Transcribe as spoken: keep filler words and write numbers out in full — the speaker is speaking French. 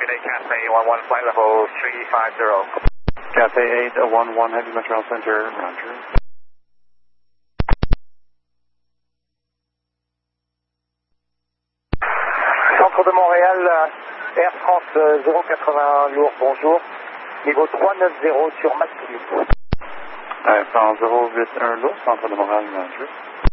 United Cathay eight one one, flight level three five zero. Cathay eight one one, heading Montreal Center, roger. Centre de Montréal, Air France zéro quatre-vingt-un lourd, bonjour. Niveau trois neuf zéro sur Masquilier. Air France zéro huit un lourd, centre de Montréal, roger.